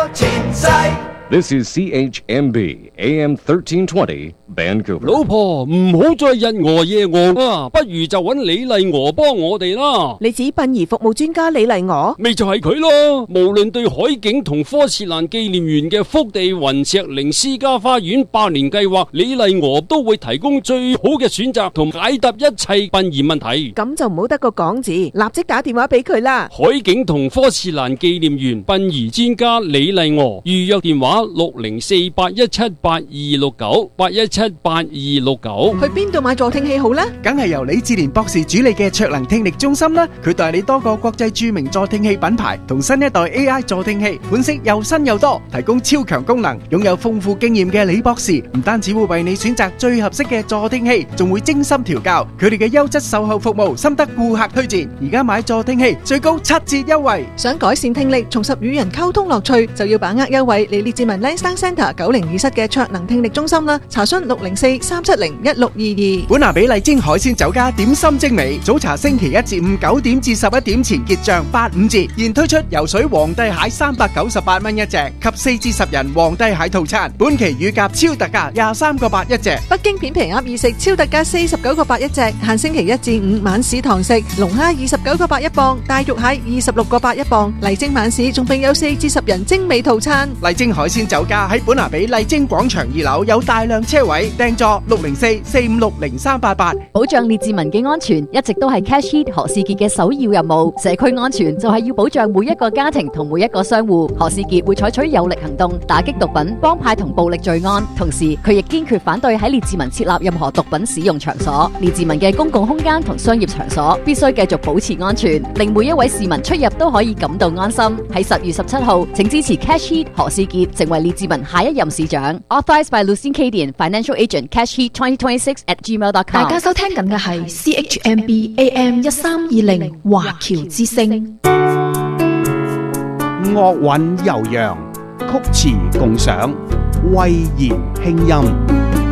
前世。 This is CHMB AM 1320 Vancouver。 老婆唔好再日餓夜餓啊，不如就揾李麗娥幫我哋啦。 你指殯儀服務專家李麗娥？ 咪就係佢咯。無論對海景同科切蘭紀念園嘅福地雲石靈私家花園百年計劃，李麗娥都會提供最好嘅選擇同解答一切殯儀問題。 咁就唔好得個講字，立即打電話俾佢啦。 海景同科切蘭紀念園殯儀專家李麗娥，預約電話604-817-8269，817-8269。 去邊度買助聽器好呢？ 梗係由李志蓮博士主理嘅卓能聽力中心啦。佢代理多個國際著名助聽器品牌同新一代 AI 助聽器，款式又新又多，提供超強功能。擁有豐富經驗嘅李博士唔單止會為你選擇最合適嘅助聽器，仲會精心調教。佢哋嘅優質售後服務深得顧客推薦。而家買助聽器最高7折優惠。 想改善聽力，重拾與人溝通樂趣，就要把握優惠。嚟列治文 Lansdowne Centre 902室嘅卓能聽力中心啦，查詢604-370-1622。 本拿比麗晶海鮮酒家點心精美，早茶星期一至五9點至11點前結賬85折，現推出游水皇帝蟹398蚊一隻及4至10人皇帝蟹套餐，本期乳鴿超特價23個8一隻。 北京片皮鴨意食超特價49個8一隻，限星期一至五晚市堂食，龍蝦29個8一磅，大肉蟹26個8一磅。麗晶晚市仲並有4至10人精美套餐。 麗晶海鮮酒家喺本拿比麗晶廣場2樓有大量車位，訂座604-456-0388。 保障列治文嘅安全一直都係 Cash Heat 何氏傑嘅首要任務。社區安全就係要保障每一個家庭同每一個商戶。何氏傑會採取有力行動，打擊毒品、幫派同暴力罪案。同時，佢亦堅決反對喺列治文設立任何毒品使用場所。列治文嘅公共空間同商業場所必須繼續保持安全，令每一位市民出入都可以感到安心。喺10月17號，請支持 Cash Heat 何氏傑成為列治文下一任市長。Authorized by Lucien Cadian Financial Agent Cash Heat 2026@gmail.com。 大家收聽緊嘅係 CHMB AM 1320華僑之聲。 樂韻悠揚，曲詞共賞，慧言輕音。